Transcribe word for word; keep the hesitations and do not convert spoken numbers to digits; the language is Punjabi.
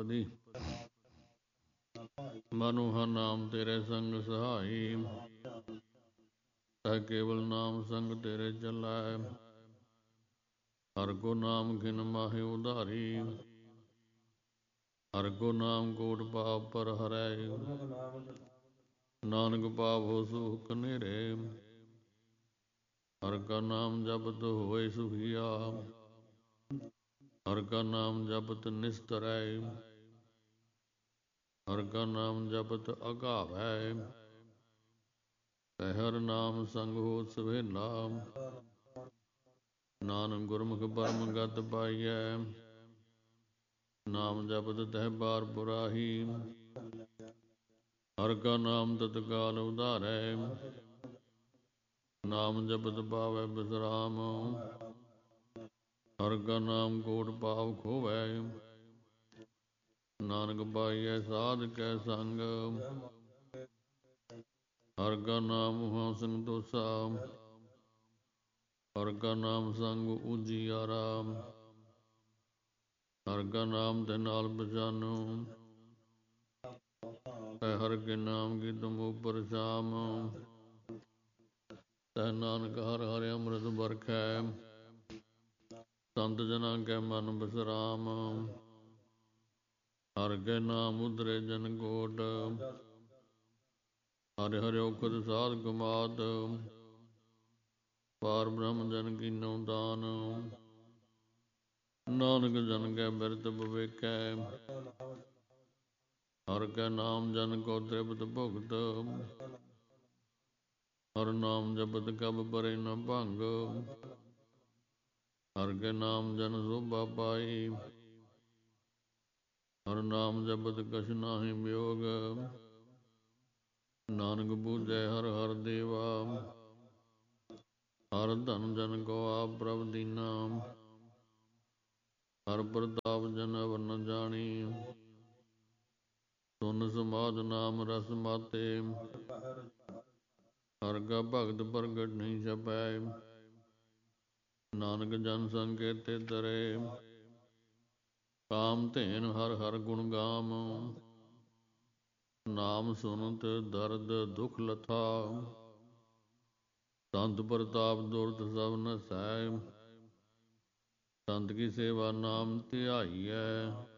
ਪਦੀ। ਮਨੁ ਨਾਮ ਤੇਰੇ ਸੰਗ ਸਹਾਈ, ਤਹਿ ਕੇਵਲ ਨਾਮ ਸੰਗ ਤੇਰੇ ਚੱਲੈ। ਹਰਿ ਕੋ ਨਾਮ ਖਿਨ ਮਾਹਿ ਉਧਾਰੀ, ਹਰਿ ਕੋ ਨਾਮ ਕੋਟਿ ਪਾਪ ਪਰ ਹਰੈ। ਨਾਨਕ ਪਾਵਹੁ ਸੁਖ ਨੇਰੇ, ਹਰਿ ਕਾ ਨਾਮ ਜਪਤ ਹੋਇ ਸੁਖੀਆ। ਹਰਿ ਕਾ ਨਾਮ ਜਪਤ ਨਿਸਤਰੈ, ਹਰਿ ਕਾ ਨਾਮ ਜਪਤ ਅਗਾਵੈ। ਤੈ ਹਰਿ ਨਾਮ ਸੰਗ ਹੋਤ ਸਭੇਲਾ, ਨਾਨਕ ਗੁਰਮੁਖ ਪਰਮ ਗਤ ਪਾਈਐ। ਨਾਮ ਜਪਤ ਤਹਿ ਬਾਰ ਪੁਰਾਹੀ, ਹਰਿ ਕਾ ਨਾਮ ਤਤਕਾਲ ਉਧਾਰੈ। ਨਾਮ ਜਪਤ ਪਾਵੈ ਬਿਸਰਾਮ, ਹਰਿ ਕਾ ਨਾਮ ਕੋਟਿ ਪਾਪ ਖੋਵੈ। ਨਾਨਕ ਪਾਈਐ ਸਾਧ ਕੈ ਸੰਗ, ਹਰਿ ਕਾ ਨਾਮ ਮੁਹਾ ਸੰਤੋਖਾ। ਹਰਿ ਕਾ ਨਾਮ ਸੰਗ ਉਜੀਆਰਾ, ਹਰਿ ਕਾ ਨਾਮ ਤੇ ਨਾਲ ਪਛਾਨੂ। ਤੈ ਹਰਿ ਕੇ ਨਾਮ ਕੀ ਤੁਮ ਉਪਰ ਛਾਮ, ਤੈ ਨਾਨਕ ਹਰਿ ਹਰਿ ਅੰਮ੍ਰਿਤ ਬਰਖੈ। ਸੰਤ ਜਨਾਂ ਕੈ ਮਨ ਬਿਸਰਾਮ, ਹਰਿ ਕੇ ਨਾਮ ਉਧਰੇ ਜਨ ਕੋਟਿ। ਹਰਿ ਹਰਿ ਔਖਦ ਸਾਧ ਕਮਾਤ, ਪਾਰ ਬ੍ਰਹਮ ਜਨ ਕੀਨੋ ਦਾਨ। ਨਾਨਕ ਜਨ ਕੈ ਬਿਰਤਿ ਬਵੇਖੈ, ਹਰਿ ਕੈ ਨਾਮ ਜਨ ਕੋ ਤ੍ਰਿਪਤ ਭੁਗਤ। ਹਰਿ ਨਾਮ ਜਪਤ ਕਬ ਪਰੈ ਨ ਭੰਗ, ਹਰਿ ਕੇ ਨਾਮ ਜਨ ਸੋਭਾ ਪਾਈ। ਹਰਿ ਨਾਮ ਜਪਤ ਕਛ ਨਾਹਿ ਬਿਯੋਗ, ਨਾਨਕ ਬੁਝੈ ਹਰਿ ਹਰਿ ਦੇਵਾ। ਹਰਿ ਧਨ ਜਨ ਕੋ ਆਪ ਪ੍ਰਭ ਦੀਨਾ, ਹਰਿ ਪ੍ਰਤਾਪ ਜਨ ਅਵਰ ਨ ਜਾਣੀ। ਸੁਨ ਸਮਾਧ ਨਾਮ ਰਸ ਮਾਤੇ, ਹਰਿ ਕਾ ਭਗਤ ਪ੍ਰਗਟ ਨਹੀਂ ਛਪੈ। ਨਾਨਕ ਜਨ ਸੰਗ ਕੇਤੇ ਤਰੇ, ਕਾਮ ਧੇਨ ਹਰਿ ਹਰਿ ਗੁਣ ਗਾਮ। ਨਾਮ ਸੁਨਤ ਦਰਦ ਦੁਖ ਲਥਾ, ਸੰਤ ਪ੍ਰਤਾਪ ਦੁਰਤ ਸਭ ਨਸੈ। ਸੰਤ ਕੀ ਸੇਵਾ ਨਾਮ ਧਿਆਈਐ,